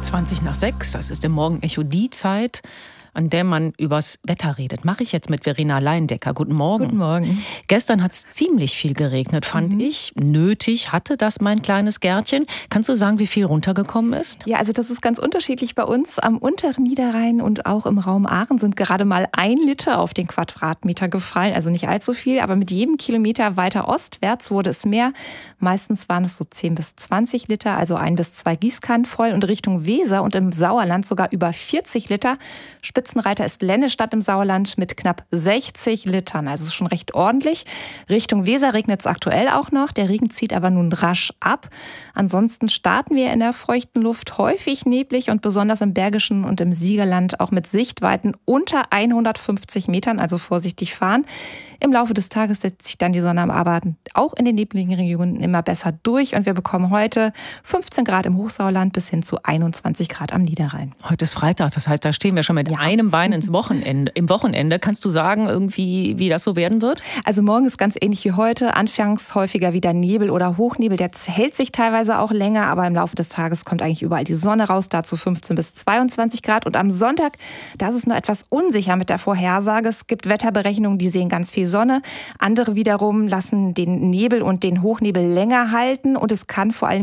5:20 das ist im Morgenecho die Zeit, an der man übers Wetter redet. Mache ich jetzt mit Verena Leindecker. Guten Morgen. Guten Morgen. Gestern hat es ziemlich viel geregnet, fand ich. Nötig hatte das mein kleines Gärtchen. Kannst du sagen, wie viel runtergekommen ist? Ja, also das ist ganz unterschiedlich bei uns. Am unteren Niederrhein und auch im Raum Aachen sind gerade mal 1 Liter auf den Quadratmeter gefallen. Also nicht allzu viel, aber mit jedem Kilometer weiter ostwärts wurde es mehr. Meistens waren es so 10 bis 20 Liter, also 1 bis 2 Gießkannen voll. Und Richtung Weser und im Sauerland sogar über 40 Liter. Spitzenreiter ist Lennestadt im Sauerland mit knapp 60 Litern. Also ist schon recht ordentlich. Richtung Weser regnet es aktuell auch noch. Der Regen zieht aber nun rasch ab. Ansonsten starten wir in der feuchten Luft häufig neblig und besonders im Bergischen und im Siegerland auch mit Sichtweiten unter 150 Metern, also vorsichtig fahren. Im Laufe des Tages setzt sich dann die Sonne am Abend auch in den nebligen Regionen immer besser durch und wir bekommen heute 15 Grad im Hochsauerland bis hin zu 21 Grad am Niederrhein. Heute ist Freitag, das heißt, da stehen wir schon mit einem Bein im Wochenende. Kannst du sagen, irgendwie, wie das so werden wird? Also morgen ist ganz ähnlich wie heute. Anfangs häufiger wieder Nebel oder Hochnebel. Der hält sich teilweise auch länger, aber im Laufe des Tages kommt eigentlich überall die Sonne raus. Dazu 15 bis 22 Grad. Und am Sonntag, da ist es nur etwas unsicher mit der Vorhersage. Es gibt Wetterberechnungen, die sehen ganz viel Sonne. Andere wiederum lassen den Nebel und den Hochnebel länger halten. Und es kann vor allem